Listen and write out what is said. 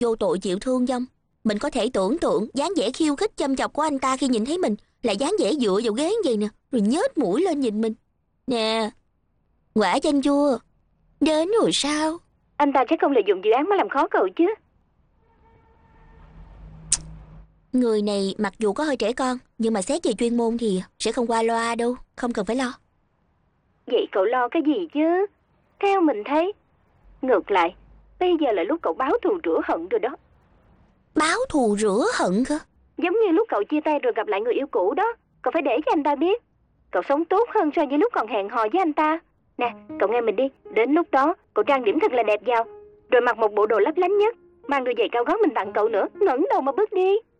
vô tội chịu thương vong. Mình có thể tưởng tượng dáng vẻ khiêu khích châm chọc của anh ta khi nhìn thấy mình là dáng vẻ dựa vào ghế vậy nè, rồi nhếch mũi lên nhìn mình. Nè, quả chanh chua, đến rồi sao? Anh ta sẽ không lợi dụng dự án mà làm khó cậu chứ. Người này mặc dù có hơi trẻ con, nhưng mà xét về chuyên môn thì sẽ không qua loa đâu, không cần phải lo. Vậy cậu lo cái gì chứ? Theo mình thấy, ngược lại, bây giờ là lúc cậu báo thù rửa hận rồi đó. Báo thù rửa hận hả? Giống như lúc cậu chia tay rồi gặp lại người yêu cũ đó. Cậu phải để cho anh ta biết cậu sống tốt hơn so với lúc còn hẹn hò với anh ta. Nè, cậu nghe mình đi. Đến lúc đó, cậu trang điểm thật là đẹp vào, rồi mặc một bộ đồ lấp lánh nhất, mang đôi giày cao gót mình tặng cậu nữa, ngẩng đầu mà bước đi.